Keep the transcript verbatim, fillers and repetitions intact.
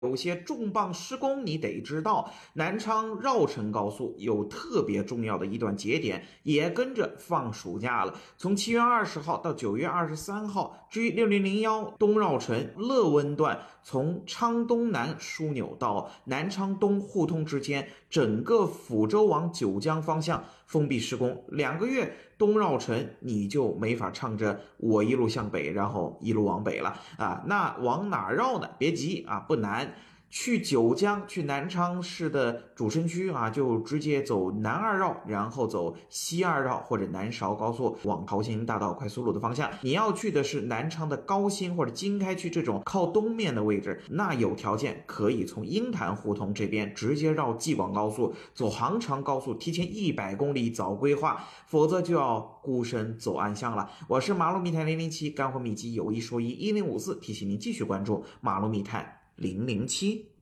有些重磅施工你得知道，南昌绕城高速有特别重要的一段节点，也跟着放暑假了。从七月二十号到九月二十三号，至于六零零一东绕城乐温段，从昌东南枢纽到南昌东互通之间，整个抚州往九江方向封闭施工，两个月东绕城你就没法唱着我一路向北，然后一路往北了啊。那往哪绕呢？别急啊，不难。去九江，去南昌市的主城区啊，就直接走南二绕，然后走西二绕或者南韶高速往桃兴大道快速路的方向。你要去的是南昌的高新或者经开区这种靠东面的位置，那有条件可以从鹰潭胡同这边直接绕济广高速，走杭长高速，提前一百公里早规划，否则就要孤身走暗巷了。我是马路密探零零七，干货秘籍有一说一，一零五四，提醒您继续关注马路密探零零七。